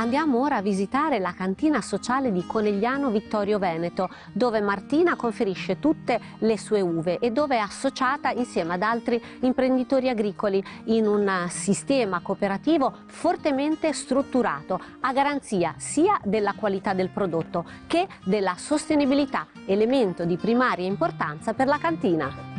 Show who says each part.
Speaker 1: Andiamo ora a visitare la cantina sociale di Conegliano Vittorio Veneto, dove Martina conferisce tutte le sue uve e dove è associata insieme ad altri imprenditori agricoli in un sistema cooperativo fortemente strutturato, a garanzia sia della qualità del prodotto che della sostenibilità, elemento di primaria importanza per la cantina.